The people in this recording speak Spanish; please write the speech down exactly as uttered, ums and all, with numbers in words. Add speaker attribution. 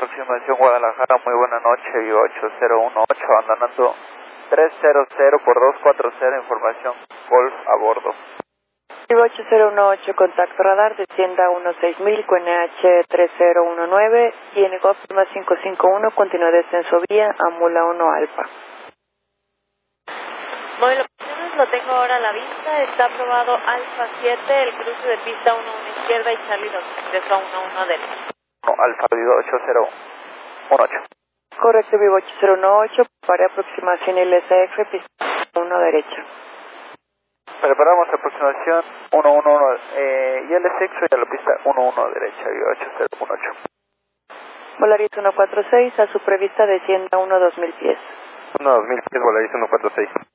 Speaker 1: aproximación Guadalajara, muy buena noche, Viva ocho cero uno ocho, abandonando tres cero cero por dos cuatro cero, información Golf a bordo.
Speaker 2: Viva ocho cero uno ocho, contacto radar, descienda uno seis mil con N H tres cero uno nueve y en Golf más cinco cinco uno, continúa descenso vía Amula uno Alfa.
Speaker 3: Móvil opciones, lo tengo ahora a la vista, está aprobado Alfa siete, el cruce de pista uno uno izquierda y Charlie dos, ingreso a uno uno derecha.
Speaker 1: No, Alfa Viva ocho cero uno ocho.
Speaker 2: Correcto, Viva ocho cero uno ocho, para aproximación L S F, pista uno derecha.
Speaker 1: Preparamos aproximación uno uno uno eh, y L S X y a la pista uno uno derecha, Viva ocho cero uno ocho.
Speaker 2: Volaris uno cuatro seis, a su prevista descienda uno dos mil pies.
Speaker 4: uno dos mil pies, Volaris uno cuatro seis.